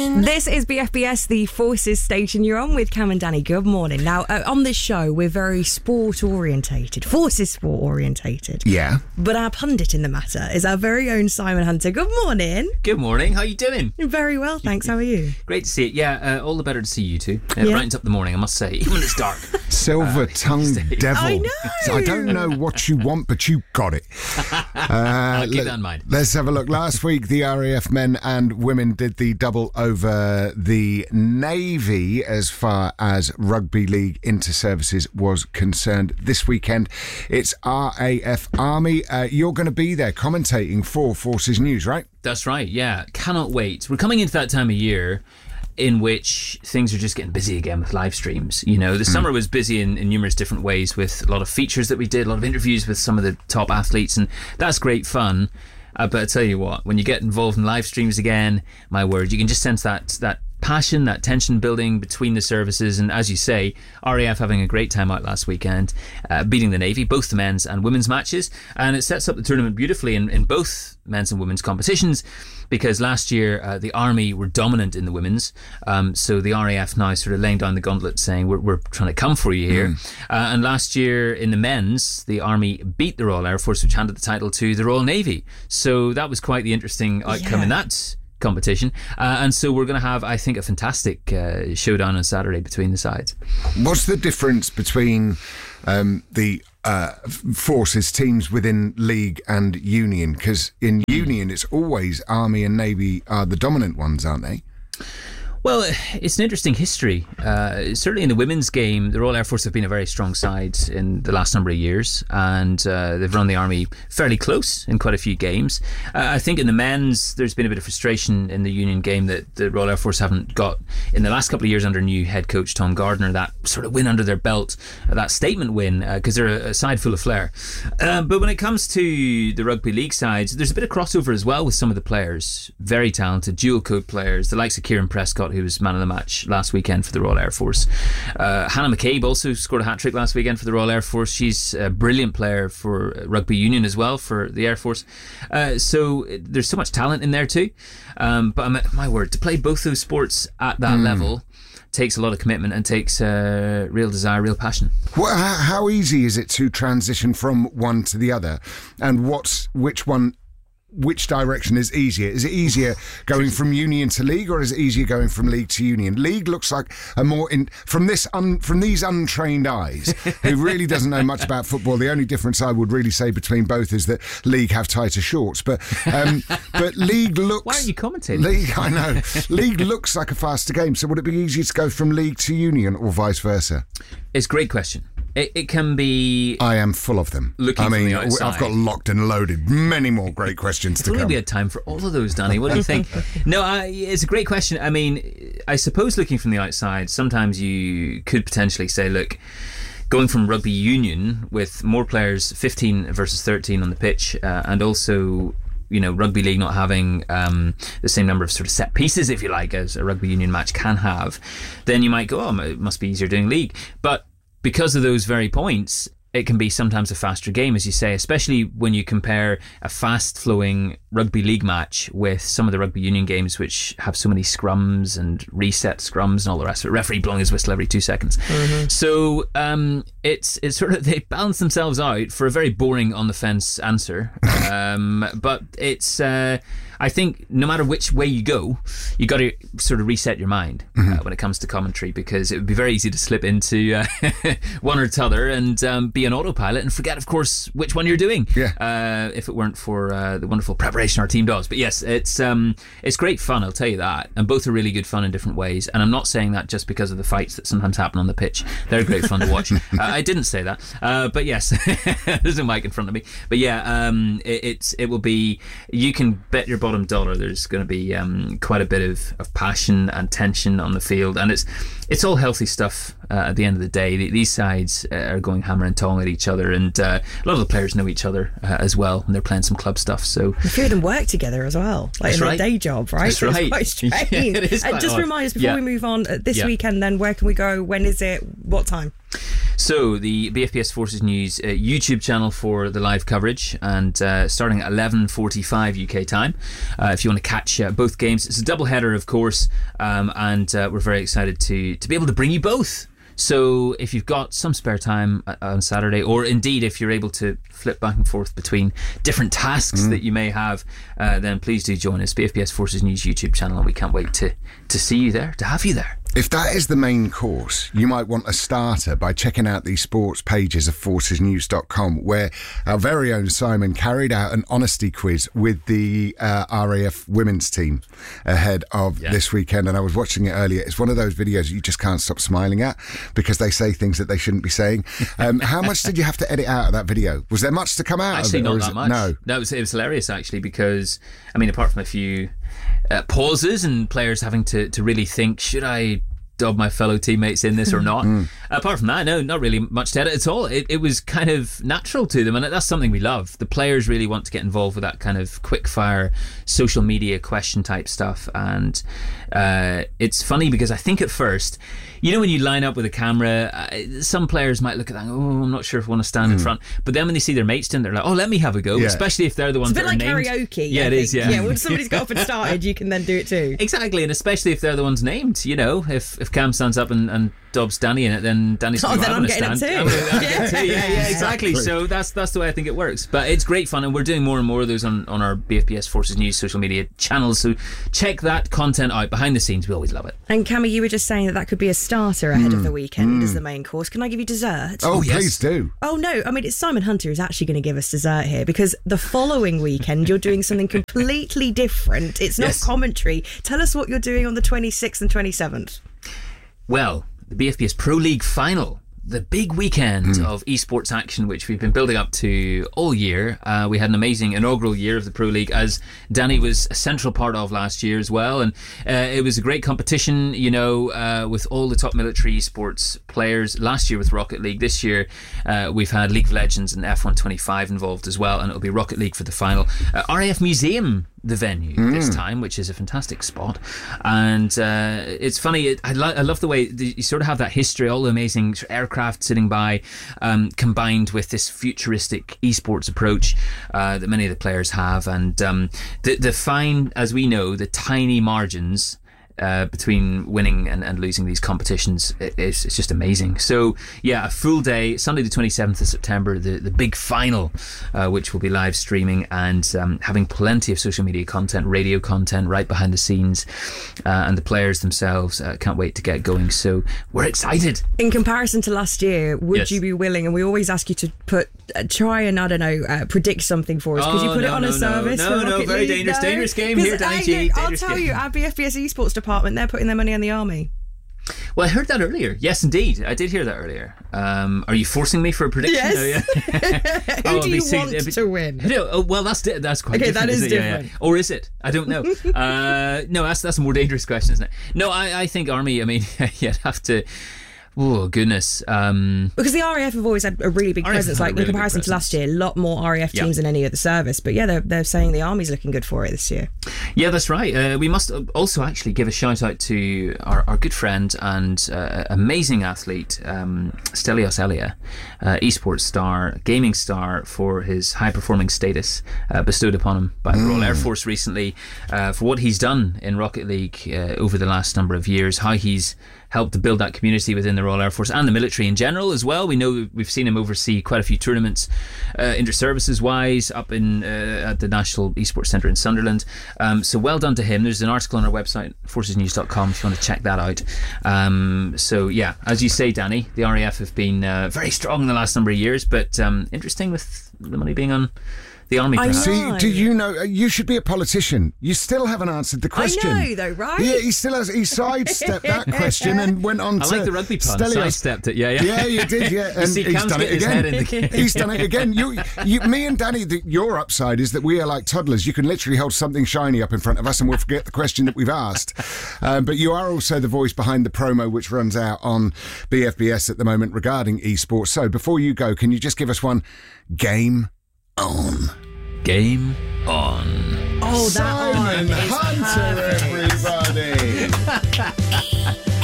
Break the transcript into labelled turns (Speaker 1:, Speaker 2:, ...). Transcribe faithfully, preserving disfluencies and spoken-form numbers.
Speaker 1: station.
Speaker 2: This is B F B S, the Forces station. You're on with Cam and Danny. Good morning. Now, uh, on this show, we're very sport-orientated, Forces sport-orientated.
Speaker 3: Yeah.
Speaker 2: But our pundit in the matter is our very own Simon Hunter. Good morning.
Speaker 4: Good morning. How are you doing?
Speaker 2: Very well, thanks. How are you?
Speaker 4: Great to see it. Yeah, uh, all the better to see you two. Uh,
Speaker 2: Yeah.
Speaker 4: Brightens up the morning, I must say, even when it's dark.
Speaker 3: Silver-tongued
Speaker 4: Uh,
Speaker 3: devil.
Speaker 2: I know.
Speaker 3: I don't know what you want, but you got it. Uh,
Speaker 4: I'll keep
Speaker 3: let-
Speaker 4: that in mind.
Speaker 3: Let's have a look. Last week, the R A F men and women did the double over the Navy as far as Rugby League Inter-Services was concerned. This weekend, it's R A F Army. Uh, you're going to be there commentating for Forces News, right?
Speaker 4: That's right, yeah. Cannot wait. We're coming into that time of year in which things are just getting busy again with live streams. You know, the mm. summer was busy in, in numerous different ways with a lot of features that we did, a lot of interviews with some of the top athletes, and that's great fun. Uh, but I tell you what, when you get involved in live streams again, my word, you can just sense that that passion, that tension building between the services. And as you say, R A F having a great time out last weekend, uh, beating the Navy, both the men's and women's matches. And it sets up the tournament beautifully in, in both men's and women's competitions, because last year uh, the Army were dominant in the women's. Um, so the R A F now sort of laying down the gauntlet saying, we're, we're trying to come for you here. Mm. Uh, and last year in the men's, the Army beat the Royal Air Force, which handed the title to the Royal Navy. So that was quite the interesting outcome
Speaker 2: yeah.
Speaker 4: in that competition. Uh, and so we're going to have, I think, a fantastic uh, showdown on Saturday between the sides.
Speaker 3: What's the difference between um, the uh, Forces teams within League and Union? Because in Union, it's always Army and Navy are the dominant ones, aren't they?
Speaker 4: Well, it's an interesting history. Uh, certainly in the women's game, the Royal Air Force have been a very strong side in the last number of years, and uh, they've run the Army fairly close in quite a few games. Uh, I think in the men's, there's been a bit of frustration in the Union game that the Royal Air Force haven't got in the last couple of years under new head coach Tom Gardner, that sort of win under their belt, uh, that statement win, because uh, they're a, a side full of flair. Uh, but when it comes to the rugby league sides, there's a bit of crossover as well with some of the players. Very talented dual code players, the likes of Kieran Prescott, who was man of the match last weekend for the Royal Air Force. Uh, Hannah McCabe also scored a hat-trick last weekend for the Royal Air Force. She's a brilliant player for rugby union as well for the Air Force. Uh, so there's so much talent in there too. Um, but I'm, my word, to play both those sports at that mm. level takes a lot of commitment and takes uh, real desire, real passion.
Speaker 3: Well, how easy is it to transition from one to the other? And what's which one... Which direction is easier? Is it easier going from Union to League, or is it easier going from League to Union? League looks like a more in, from this un, from these untrained eyes, who really doesn't know much about football. The only difference I would really say between both is that League have tighter shorts, but um, but League looks.
Speaker 4: Why are you commentating?
Speaker 3: League, I know. League looks like a faster game. So would it be easier to go from League to Union, or vice versa?
Speaker 4: It's a great question. It, it can be.
Speaker 3: I am full of them.
Speaker 4: Looking
Speaker 3: I mean,
Speaker 4: from the outside.
Speaker 3: I've got locked and loaded many more great questions
Speaker 4: If
Speaker 3: to
Speaker 4: only
Speaker 3: come.
Speaker 4: we had time for all of those, Danny. What do you think? No, I, it's a great question. I mean, I suppose looking from the outside, sometimes you could potentially say, look, going from rugby union with more players, fifteen versus thirteen on the pitch, uh, and also, you know, rugby league not having um, the same number of sort of set pieces, if you like, as a rugby union match can have, then you might go, oh, it must be easier doing league. But because of those very points, it can be sometimes a faster game, as you say, especially when you compare a fast-flowing rugby league match with some of the rugby union games, which have so many scrums and reset scrums and all the rest of it. Referee blowing his whistle every two seconds. Mm-hmm. So um, it's it's sort of, they balance themselves out for a very boring on-the-fence answer. Um, but it's... Uh, I think no matter which way you go, you got to sort of reset your mind mm-hmm. uh, when it comes to commentary, because it would be very easy to slip into uh, one or the other and um, be an autopilot and forget, of course, which one you're doing.
Speaker 3: Yeah.
Speaker 4: Uh, if it weren't for uh, the wonderful preparation our team does. But yes, it's um, it's great fun, I'll tell you that. And both are really good fun in different ways. And I'm not saying that just because of the fights that sometimes happen on the pitch. They're great fun to watch. uh, I didn't say that. Uh, but yes, there's a mic in front of me. But yeah, um, it, it's it will be, you can bet your bottom dollar there's going to be um, quite a bit of, of passion and tension on the field, and it's it's all healthy stuff uh, at the end of the day. These sides uh, are going hammer and tong at each other, and uh, a lot of the players know each other uh, as well, and they're playing some club stuff. So
Speaker 2: a few of them work together as well, like
Speaker 4: That's
Speaker 2: in
Speaker 4: right.
Speaker 2: their day job, right?
Speaker 4: That's
Speaker 2: So
Speaker 4: right.
Speaker 2: It's quite strange.
Speaker 4: Yeah, it is
Speaker 2: and
Speaker 4: quite
Speaker 2: just
Speaker 4: odd.
Speaker 2: remind us before
Speaker 4: Yeah.
Speaker 2: we move on, uh, this
Speaker 4: Yeah.
Speaker 2: weekend then, where can we go? When is it? What time?
Speaker 4: So the B F P S Forces News uh, YouTube channel for the live coverage, and uh, starting at eleven forty-five U K time, uh, if you want to catch uh, both games. It's a double header, of course, um, and uh, we're very excited to to be able to bring you both. So if you've got some spare time on Saturday, or indeed if you're able to flip back and forth between different tasks mm. that you may have, uh, then please do join us. B F P S Forces News YouTube channel, and we can't wait to, to see you there, to have you there.
Speaker 3: If that is the main course, you might want a starter by checking out the sports pages of forces news dot com, where our very own Simon carried out an honesty quiz with the uh, R A F women's team ahead of yeah. this weekend. And I was watching it earlier. It's one of those videos you just can't stop smiling at because they say things that they shouldn't be saying. Um, how much did you have to edit out of that video? Was there much to come out
Speaker 4: actually,
Speaker 3: of it?
Speaker 4: Actually, not
Speaker 3: that
Speaker 4: it, much.
Speaker 3: No.
Speaker 4: No, it was, it was hilarious, actually, because, I mean, apart from a few uh, pauses and players having to, to really think, should I dub my fellow teammates in this or not? Mm. Apart from that, no, not really much to edit at all. It, it was kind of natural to them, and that's something we love. The players really want to get involved with that kind of quick fire social media question type stuff, and uh, it's funny because I think at first, you know, when you line up with a camera, uh, some players might look at that and go, oh, I'm not sure if I want to stand mm. in front. But then when they see their mates doing, they're like, oh, let me have a go.
Speaker 3: Yeah.
Speaker 4: Especially if they're the ones
Speaker 2: that are named.
Speaker 4: It's a bit
Speaker 2: like karaoke.
Speaker 4: Yeah,
Speaker 2: I
Speaker 4: it
Speaker 2: think.
Speaker 4: is, yeah.
Speaker 2: Yeah, when somebody's got up and started, you can then do it too.
Speaker 4: Exactly, and especially if they're the ones named. You know, if, if Cam stands up and, and dubs Danny in it, then Danny's
Speaker 2: oh,
Speaker 4: going
Speaker 2: then I'm
Speaker 4: to
Speaker 2: getting
Speaker 4: stand.
Speaker 2: it too.
Speaker 4: I'm yeah. Too. Yeah, yeah, exactly. So that's that's the way I think it works. But it's great fun, and we're doing more and more of those on, on our B F P S Forces News social media channels. So check that content out behind the scenes. We always love it.
Speaker 2: And Cammy, you were just saying that that could be a starter ahead mm. of the weekend mm. as the main course. Can I give you dessert?
Speaker 3: Oh,
Speaker 4: oh yes.
Speaker 3: please do.
Speaker 2: Oh no, I mean it's Simon Hunter who's actually going to give us dessert here, because the following weekend you're doing something completely different. It's not
Speaker 4: yes.
Speaker 2: commentary. Tell us what you're doing on the twenty-sixth and twenty-seventh.
Speaker 4: Well, the B F P S Pro League final, the big weekend mm. of esports action, which we've been building up to all year. Uh, we had an amazing inaugural year of the Pro League, as Danny was a central part of last year as well, and uh, it was a great competition, you know, uh, with all the top military esports players. Last year with Rocket League, this year uh, we've had League of Legends and F one twenty-five involved as well, and it'll be Rocket League for the final. uh, R A F Museum, the venue mm. this time, which is a fantastic spot. And uh, it's funny, it, I, lo- I love the way the, you sort of have that history, all the amazing aircraft sitting by, um, combined with this futuristic esports approach uh, that many of the players have, and um, the, the fine, as we know, the tiny margins Uh, between winning and, and losing these competitions, it's, it's just amazing. So yeah, a full day, Sunday the twenty-seventh of September, the, the big final, uh, which will be live streaming and um, having plenty of social media content, radio content right behind the scenes, uh, and the players themselves uh, can't wait to get going. So we're excited.
Speaker 2: In comparison to last year, would
Speaker 4: yes.
Speaker 2: you be willing, and we always ask you to put uh, try and I don't know uh, predict something for us, could
Speaker 4: oh,
Speaker 2: you put
Speaker 4: no,
Speaker 2: it on
Speaker 4: no,
Speaker 2: a service
Speaker 4: no
Speaker 2: for
Speaker 4: no, no
Speaker 2: Rocket
Speaker 4: very
Speaker 2: League?
Speaker 4: dangerous
Speaker 2: no?
Speaker 4: dangerous game here, Danny G.
Speaker 2: I, I'll
Speaker 4: dangerous
Speaker 2: tell
Speaker 4: game.
Speaker 2: you, our B F P S esports department, they're putting their money on the Army.
Speaker 4: Well, I heard that earlier. Yes, indeed. I did hear that earlier. Um, are you forcing me for a prediction?
Speaker 2: Yes.
Speaker 4: Oh, yeah.
Speaker 2: Who
Speaker 4: oh,
Speaker 2: do you
Speaker 4: so,
Speaker 2: want
Speaker 4: be,
Speaker 2: to win?
Speaker 4: No, oh, well, that's that's quite
Speaker 2: okay,
Speaker 4: different.
Speaker 2: that is
Speaker 4: is
Speaker 2: different.
Speaker 4: Yeah, yeah. Or is it? I don't know. uh, no, that's that's a more dangerous question, isn't it? No, I, I think Army, I mean, you'd have to... Oh, goodness. Um,
Speaker 2: because the R A F have always had a really big
Speaker 4: R A F
Speaker 2: presence, like
Speaker 4: really
Speaker 2: in comparison to last year, a lot more R A F teams
Speaker 4: yeah.
Speaker 2: than any other service. But yeah, they're, they're saying the Army's looking good for it this year.
Speaker 4: Yeah, that's right. Uh, we must also actually give a shout out to our, our good friend and uh, amazing athlete, um, Stelios Elia, uh, esports star, gaming star, for his high performing status uh, bestowed upon him by the mm. Royal Air Force recently, uh, for what he's done in Rocket League uh, over the last number of years, how he's helped to build that community within the Royal Air Force and the military in general as well. We know we've seen him oversee quite a few tournaments, uh, inter-services wise, up in uh, at the National Esports Centre in Sunderland. Um, so well done to him. There's an article on our website, forces news dot com, if you want to check that out. Um, so yeah, as you say, Danny, the R A F have been uh, very strong in the last number of years, but um, interesting with the money being on the Army, perhaps.
Speaker 3: See, do you know, you should be a politician. You still haven't answered the question.
Speaker 2: I know, though, right?
Speaker 3: Yeah, he still has, he sidestepped that question and went on
Speaker 4: I
Speaker 3: to...
Speaker 4: like the rugby pun,
Speaker 3: Stelios.
Speaker 4: sidestepped it, yeah, yeah.
Speaker 3: Yeah, you did, yeah. And
Speaker 4: see,
Speaker 3: he's
Speaker 4: Cam's
Speaker 3: done it
Speaker 4: getting his head
Speaker 3: again.
Speaker 4: in the game.
Speaker 3: He's done it again. You, you, me and Danny, the, your upside is that we are like toddlers. You can literally hold something shiny up in front of us and we'll forget the question that we've asked. Um, but you are also the voice behind the promo which runs out on B F B S at the moment regarding esports. So before you go, can you just give us one game on?
Speaker 4: Game on.
Speaker 2: Oh, that
Speaker 3: Simon
Speaker 2: on is
Speaker 3: Hunter,
Speaker 2: perfect.